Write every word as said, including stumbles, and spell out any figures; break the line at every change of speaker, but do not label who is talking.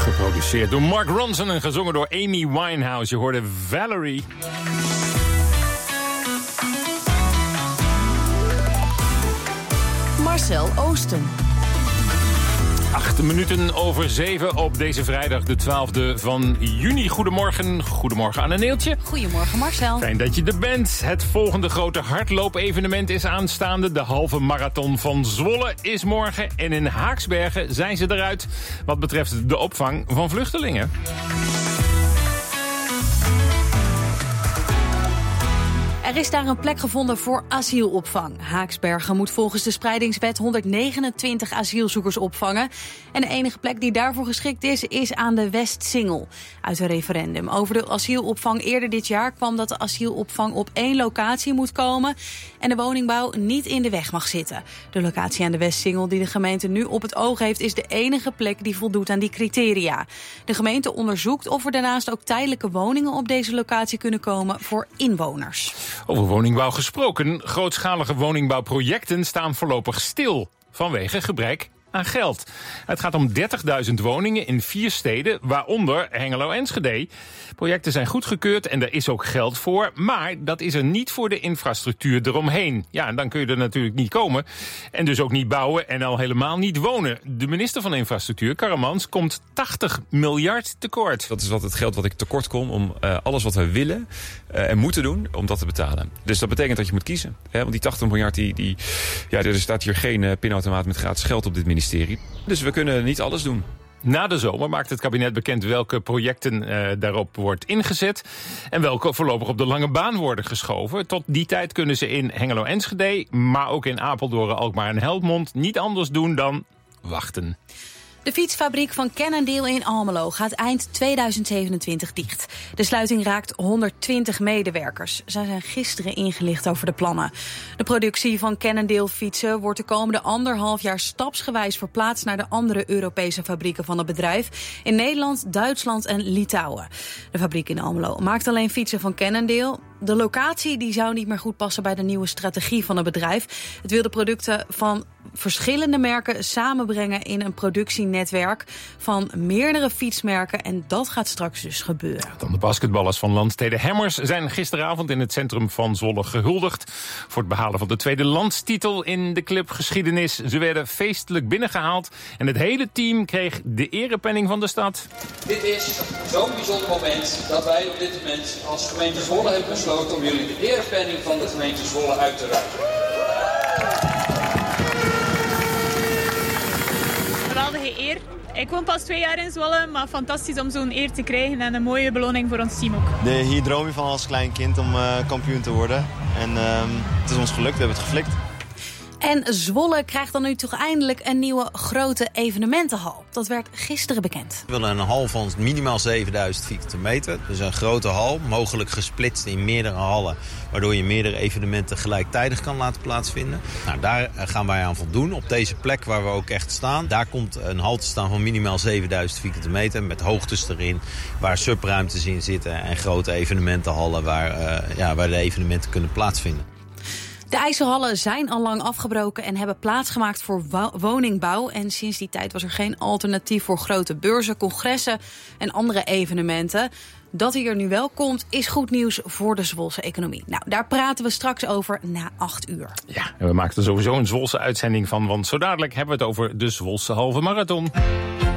Geproduceerd door Mark Ronson en gezongen door Amy Winehouse. Je hoorde Valerie.
Marcel Oosten.
Acht minuten over zeven op deze vrijdag, de twaalfde van juni. Goedemorgen, goedemorgen Anne Neeltje.
Goedemorgen Marcel.
Fijn dat je er bent. Het volgende grote hardloopevenement is aanstaande. De halve marathon van Zwolle is morgen. En in Haaksbergen zijn ze eruit wat betreft de opvang van vluchtelingen.
Er is daar een plek gevonden voor asielopvang. Haaksbergen moet volgens de spreidingswet honderdnegenentwintig asielzoekers opvangen. En de enige plek die daarvoor geschikt is, is aan de Westsingel. Uit een referendum over de asielopvang eerder dit jaar kwam dat de asielopvang op één locatie moet komen en de woningbouw niet in de weg mag zitten. De locatie aan de Westsingel die de gemeente nu op het oog heeft, is de enige plek die voldoet aan die criteria. De gemeente onderzoekt of er daarnaast ook tijdelijke woningen op deze locatie kunnen komen voor inwoners.
Over woningbouw gesproken, grootschalige woningbouwprojecten staan voorlopig stil vanwege gebrek aan geld. Het gaat om dertigduizend woningen in vier steden, waaronder Hengelo en Enschede. Projecten zijn goedgekeurd en er is ook geld voor, maar dat is er niet voor de infrastructuur eromheen. Ja, en dan kun je er natuurlijk niet komen en dus ook niet bouwen en al helemaal niet wonen. De minister van Infrastructuur, Karremans, komt tachtig miljard tekort.
Dat is wat het geld wat ik tekort kom om uh, alles wat we willen uh, en moeten doen, om dat te betalen. Dus dat betekent dat je moet kiezen. Hè? Want die tachtig miljard, die, die, ja, er staat hier geen uh, pinautomaat met gratis geld op dit ministerie. Dus we kunnen niet alles doen.
Na de zomer maakt het kabinet bekend welke projecten uh, daarop wordt ingezet en welke voorlopig op de lange baan worden geschoven. Tot die tijd kunnen ze in Hengelo-Enschede, maar ook in Apeldoorn, Alkmaar en Helmond niet anders doen dan wachten.
De fietsfabriek van Cannondale in Almelo gaat eind tweeduizend zevenentwintig dicht. De sluiting raakt honderdtwintig medewerkers. Zij zijn gisteren ingelicht over de plannen. De productie van Cannondale fietsen wordt de komende anderhalf jaar stapsgewijs verplaatst naar de andere Europese fabrieken van het bedrijf in Nederland, Duitsland en Litouwen. De fabriek in Almelo maakt alleen fietsen van Cannondale. De locatie die zou niet meer goed passen bij de nieuwe strategie van het bedrijf. Het wil de producten van verschillende merken samenbrengen in een productienetwerk van meerdere fietsmerken. En dat gaat straks dus gebeuren.
Dan de basketballers van Landstede Hammers zijn gisteravond in het centrum van Zwolle gehuldigd voor het behalen van de tweede landstitel in de clubgeschiedenis. Ze werden feestelijk binnengehaald en het hele team kreeg de erepenning van de stad.
Dit is zo'n bijzonder moment dat wij op dit moment als gemeente Zwolle hebben besloten om jullie de erepenning van de gemeente Zwolle uit te reiken.
Geweldige eer. Ik woon pas twee jaar in Zwolle, maar fantastisch om zo'n eer te krijgen en een mooie beloning voor ons team ook.
De, hier droom je van als klein kind om uh, kampioen te worden. En uh, het is ons gelukt, we hebben het geflikt.
En Zwolle krijgt dan nu toch eindelijk een nieuwe grote evenementenhal. Dat werd gisteren bekend.
We willen een hal van minimaal zevenduizend vierkante meter. Dus een grote hal, mogelijk gesplitst in meerdere hallen. Waardoor je meerdere evenementen gelijktijdig kan laten plaatsvinden. Nou, daar gaan wij aan voldoen. Op deze plek waar we ook echt staan. Daar komt een hal te staan van minimaal zevenduizend vierkante meter. Met hoogtes erin, waar subruimtes in zitten. En grote evenementenhallen waar, uh, ja, waar de evenementen kunnen plaatsvinden.
De ijzerhallen zijn al lang afgebroken en hebben plaatsgemaakt voor woningbouw. En sinds die tijd was er geen alternatief voor grote beurzen, congressen en andere evenementen. Dat hij er nu wel komt, is goed nieuws voor de Zwolse economie. Nou, daar praten we straks over na acht uur.
Ja, en we maken er sowieso een Zwolse uitzending van, want zo dadelijk hebben we het over de Zwolse halve marathon.